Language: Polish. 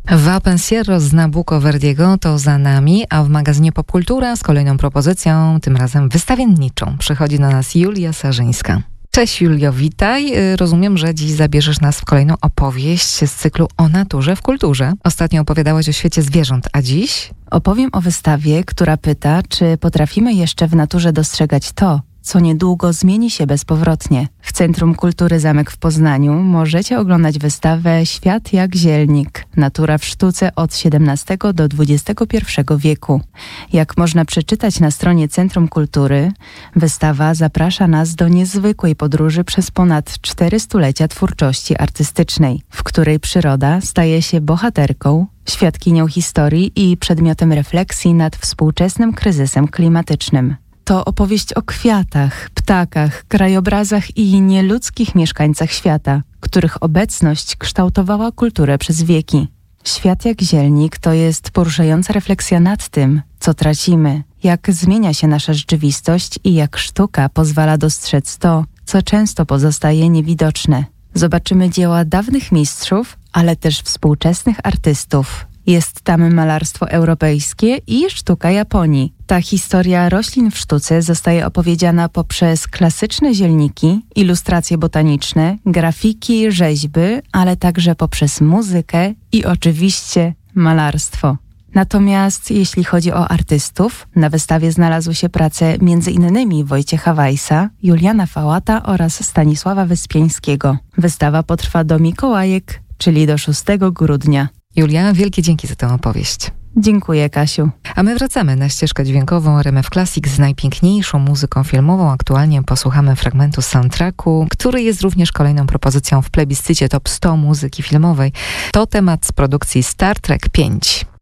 Va Pensiero z Nabucco Verdiego to za nami, a w magazynie Popkultura z kolejną propozycją, tym razem wystawienniczą, przychodzi do nas Julia Sarzyńska. Cześć Julio, witaj. Rozumiem, że dziś zabierzesz nas w kolejną opowieść z cyklu o naturze w kulturze. Ostatnio opowiadałaś o świecie zwierząt, a dziś? Opowiem o wystawie, która pyta, czy potrafimy jeszcze w naturze dostrzegać to, co niedługo zmieni się bezpowrotnie. W Centrum Kultury Zamek w Poznaniu możecie oglądać wystawę Świat jak zielnik. Natura w sztuce od XVII do XXI wieku. Jak można przeczytać na stronie Centrum Kultury, wystawa zaprasza nas do niezwykłej podróży przez ponad 4 stulecia twórczości artystycznej, w której przyroda staje się bohaterką, świadkinią historii i przedmiotem refleksji nad współczesnym kryzysem klimatycznym. To opowieść o kwiatach, ptakach, krajobrazach i nieludzkich mieszkańcach świata, których obecność kształtowała kulturę przez wieki. Świat jak zielnik to jest poruszająca refleksja nad tym, co tracimy, jak zmienia się nasza rzeczywistość i jak sztuka pozwala dostrzec to, co często pozostaje niewidoczne. Zobaczymy dzieła dawnych mistrzów, ale też współczesnych artystów. Jest tam malarstwo europejskie i sztuka Japonii. Ta historia roślin w sztuce zostaje opowiedziana poprzez klasyczne zielniki, ilustracje botaniczne, grafiki, rzeźby, ale także poprzez muzykę i oczywiście malarstwo. Natomiast jeśli chodzi o artystów, na wystawie znalazły się prace m.in. Wojciecha Weissa, Juliana Fałata oraz Stanisława Wyspiańskiego. Wystawa potrwa do Mikołajek, czyli do 6 grudnia. Julia, wielkie dzięki za tę opowieść. Dziękuję, Kasiu. A my wracamy na ścieżkę dźwiękową RMF Classic z najpiękniejszą muzyką filmową. Aktualnie posłuchamy fragmentu soundtracku, który jest również kolejną propozycją w plebiscycie Top 100 muzyki filmowej. To temat z produkcji Star Trek 5.